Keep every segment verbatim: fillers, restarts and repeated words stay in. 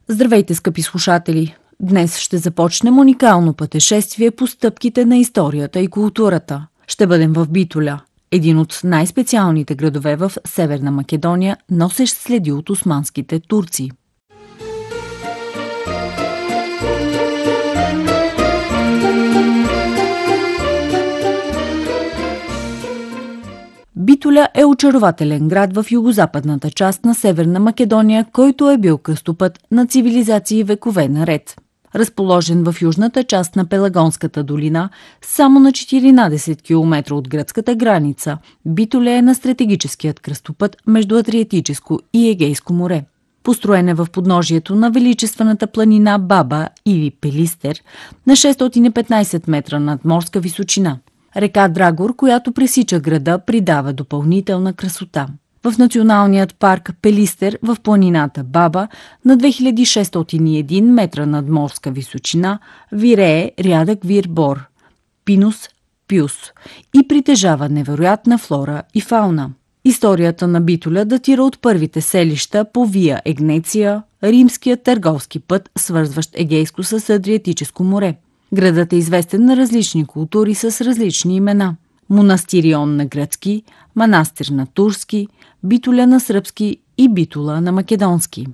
Здравейте, скъпи слушатели! Днес ще започнем уникално пътешествие по стъпките на историята и културата. Ще бъдем в Битоля, един от най-специалните градове в Северна Македония, носещ следи от османските турци. Битоля е очарователен град в югозападната част на Северна Македония, който е бил кръстопът на цивилизации векове наред. Разположен в южната част на Пелагонската долина, само на четиринадесет километра от гръцката граница, Битоля е на стратегическият кръстопът между Адриатическо и Егейско море. Построен е в подножието на величествената планина Баба или Пелистер на шестстотин и петнадесет метра над морска височина. Река Драгор, която пресича града, придава допълнителна красота. В националният парк Пелистер в планината Баба на две хиляди шестстотин и един метра над морска височина вирее рядък вир-бор Пинус пюс и притежава невероятна флора и фауна. Историята на Битоля датира от първите селища по Вия Егнеция, римският търговски път, свързващ Егейско с Адриатическо море. Градът е известен на различни култури с различни имена. Монастирион на гръцки, манастир на турски, Битоля на сръбски и Битола на македонски.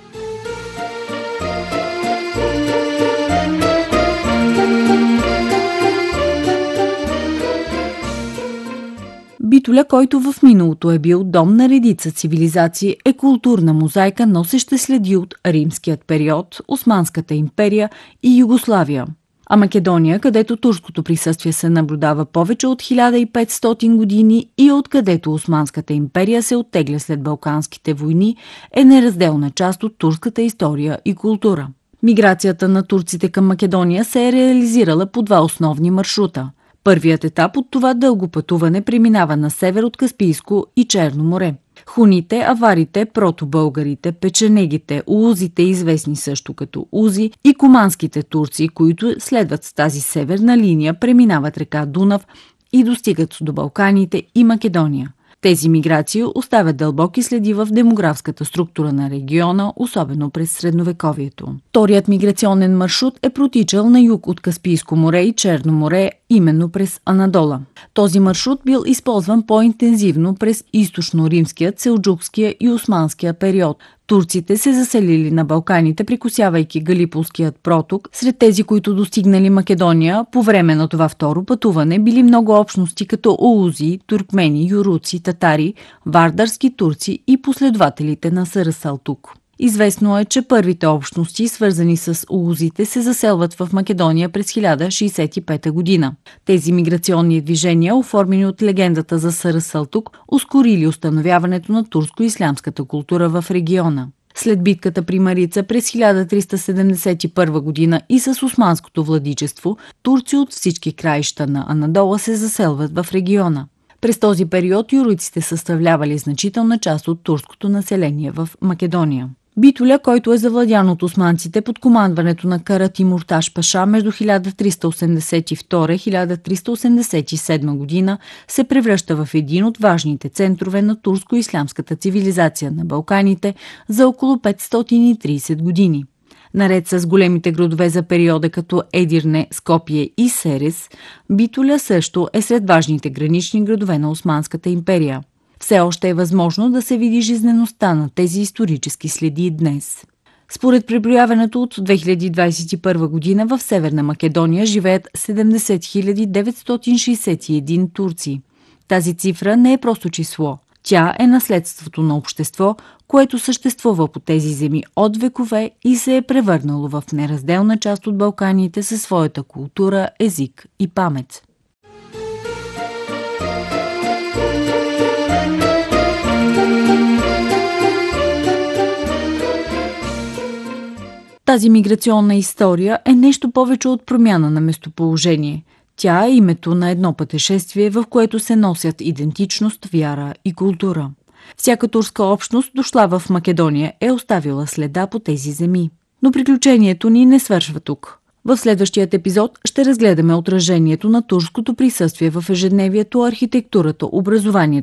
Битоля, който в миналото е бил дом на редица цивилизации, е културна мозайка, носеща следи от римският период, Османската империя и Югославия. А Македония, където турското присъствие се наблюдава повече от хиляда и петстотин години и откъдето Османската империя се оттегля след Балканските войни, е неразделна част от турската история и култура. Миграцията на турците към Македония се е реализирала по два основни маршрута. Първият етап от това дълго пътуване преминава на север от Каспийско и Черно море. Хуните, аварите, протобългарите, печенегите, улузите, известни също като узи, и куманските турци, които следват с тази северна линия, преминават река Дунав и достигат до Балканите и Македония. Тези миграции оставят дълбоки следи в демографската структура на региона, особено през средновековието. Вторият миграционен маршрут е протичал на юг от Каспийско море и Черно море, именно през Анадола. Този маршрут бил използван по-интензивно през източно-римския, селджукския и османския период. Турците се заселили на Балканите, прекосявайки Галиполският проток. Сред тези, които достигнали Македония по време на това второ пътуване, били много общности като улузи, туркмени, юруци, татари, вардарски турци и последователите на Съръ Салтук. Известно е, че първите общности, свързани с улузите, се заселват в Македония през хиляда шейсет и пета година. Тези миграционни движения, оформени от легендата за Съръ Салтук, ускорили установяването на турско-ислямската култура в региона. След битката при Марица през хиляда триста седемдесет и първа година и с османското владичество, турци от всички краища на Анадола се заселват в региона. През този период юруците съставлявали значителна част от турското население в Македония. Битоля, който е завладян от османците под командването на Кара Тимурташ Паша между хиляда триста осемдесет и втора и хиляда триста осемдесет и седма година, се превръща в един от важните центрове на турско-ислямската цивилизация на Балканите за около петстотин и тридесет години. Наред с големите градове за периода като Едирне, Скопие и Серес, Битоля също е сред важните гранични градове на Османската империя. Все още е възможно да се види жизнеността на тези исторически следи днес. Според преброяването от две хиляди двадесет и първа година в Северна Македония живеят седемдесет хиляди деветстотин шейсет и един турци. Тази цифра не е просто число. Тя е наследството на общество, което съществува по тези земи от векове и се е превърнало в неразделна част от Балканите със своята култура, език и памет. Тази миграционна история е нещо повече от промяна на местоположение. Тя е името на едно пътешествие, в което се носят идентичност, вяра и култура. Всяка турска общност, дошла в Македония, е оставила следа по тези земи. Но приключението ни не свършва тук. В следващият епизод ще разгледаме отражението на турското присъствие в ежедневието, архитектурата, образованието